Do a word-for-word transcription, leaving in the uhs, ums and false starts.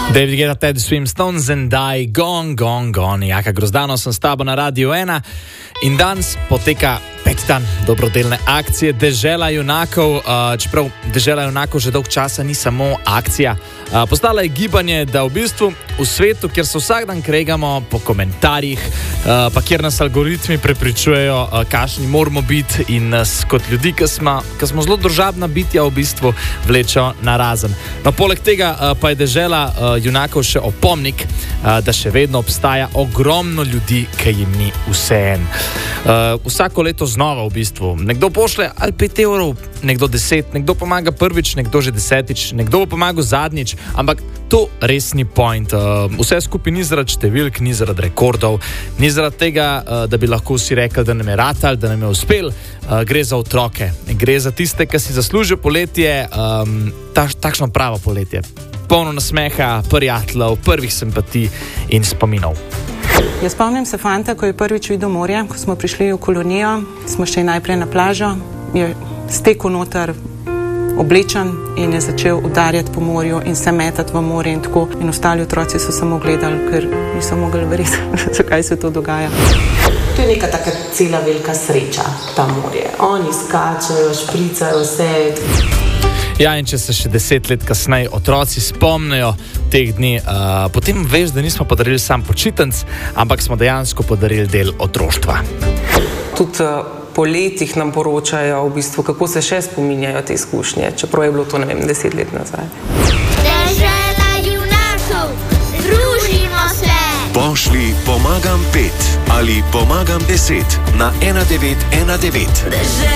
David Guetta, Ted Swim, Stones and I, Gone, Gone, Gone. Jaka Grozdano, sem s tabo na Radio ena in danes poteka peti dan dobrodelne akcije Dežela junakov. Čeprav Dežela junakov že dolg časa ni samo akcija, postala je gibanje, da v bistvu v svetu, kjer se vsak dan kregamo po komentarjih, pa kjer nas algoritmi prepričujejo, kakšni moramo biti in nas kot ljudi, ki smo, ki smo zelo družabna bitja, v bistvu vlečo na razen. No, poleg tega pa je Dežela junakov še opomnik, da še vedno obstaja ogromno ljudi, ki jim ni vseeno. Vsako leto znova v bistvu. Nekdo pošle ali pet evrov, nekdo deset, nekdo pomaga prvič, nekdo že desetič, nekdo bo pomagal zadnjič, ampak to res ni point. Vse skupaj ni zaradi številk, ni zaradi rekordov, ni zaradi tega, da bi lahko vsi rekli, da nam je ratal, da nam je uspel. Gre za otroke, gre za tiste, ki si zaslužijo poletje, taš, takšno pravo poletje. Polno nasmeha, prijateljev, prvih simpatij in spominov. Jaz spomnim se fanta, ko je prvič videl morje, ko smo prišli v kolonijo, smo šli najprej na plažo, je stekel noter oblečen in je začel udarjati po morju in se metati v morje in tako. In ostali otroci so samo gledali, ker niso mogli verjeti, zakaj se to dogaja. To je neka taka cela velika sreča, ta morje. Oni skačajo, špricajo vse. Ja, in če se še deset let kasneje otroci spomnijo teh dni, uh, potem veš, da nismo podarili sam počitnic, ampak smo dejansko podarili del otroštva. Tudi uh, po letih nam poročajo, v bistvu, kako se še spominjajo te izkušnje, čeprav je bilo to, ne vem, deset let nazaj. Dežela junakov, družimo se! Pošli pomagam pet ali pomagam deset na ena devet ena devet.